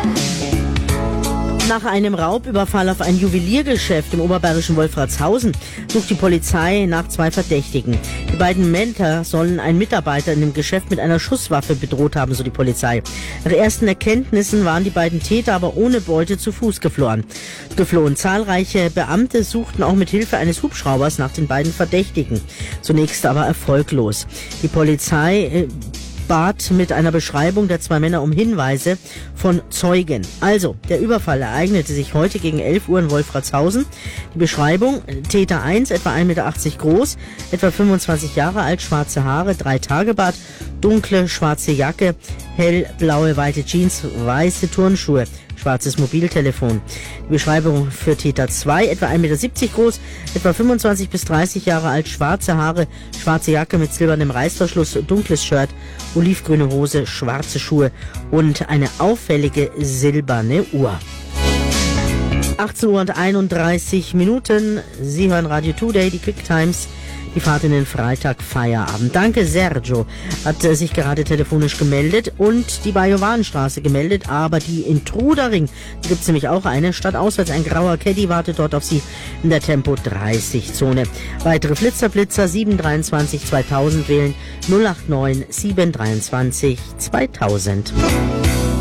Nach einem Raubüberfall auf ein Juweliergeschäft im oberbayerischen Wolfratshausen sucht die Polizei nach 2 Verdächtigen. Die beiden Männer sollen einen Mitarbeiter in dem Geschäft mit einer Schusswaffe bedroht haben, so die Polizei. Nach ersten Erkenntnissen waren die beiden Täter aber ohne Beute zu Fuß geflohen. Zahlreiche Beamte suchten auch mit Hilfe eines Hubschraubers nach den beiden Verdächtigen. Zunächst aber erfolglos. Die Polizei bat mit einer Beschreibung der 2 Männer um Hinweise von Zeugen. Also, der Überfall ereignete sich heute gegen 11 Uhr in Wolfratshausen. Die Beschreibung: Täter 1, etwa 1,80 Meter groß, etwa 25 Jahre alt, schwarze Haare, 3 Tagebart, dunkle schwarze Jacke, hellblaue weite Jeans, weiße Turnschuhe, schwarzes Mobiltelefon. Die Beschreibung für Täter 2, etwa 1,70 Meter groß, etwa 25 bis 30 Jahre alt, schwarze Haare, schwarze Jacke mit silbernem Reißverschluss, dunkles Shirt, olivgrüne Hose, schwarze Schuhe und eine auffällige silberne Uhr. 18:31 Uhr. Sie hören Radio Today, die Quick Times. Die Fahrt in den Freitag-Feierabend. Danke, Sergio hat sich gerade telefonisch gemeldet und die Bajowanstraße gemeldet, aber die in Trudering, da gibt es nämlich auch eine, stadtauswärts ein grauer Caddy wartet dort auf Sie in der Tempo-30-Zone. Weitere Flitzer 723 2000 wählen 089 723 2000.